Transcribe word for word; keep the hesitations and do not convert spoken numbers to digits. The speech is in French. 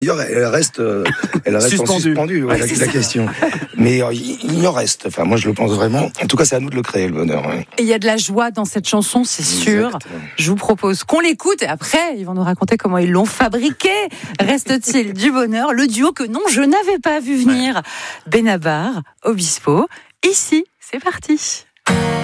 D'ailleurs, elle reste, euh, elle reste Suspendue. en suspendue, ouais, Ouais, la, c'est la ça. question. Mais euh, il, il en reste. Enfin, moi, je le pense vraiment. En tout cas, c'est à nous de le créer, le bonheur. Ouais. Et il y a de la joie dans cette chanson, c'est sûr. Exact. Je vous propose qu'on l'écoute et après, ils vont nous raconter comment ils l'ont fabriqué. Reste-t-il du bonheur, le duo que non, je n'avais pas vu venir. Benabar, Obispo. Ici, c'est parti.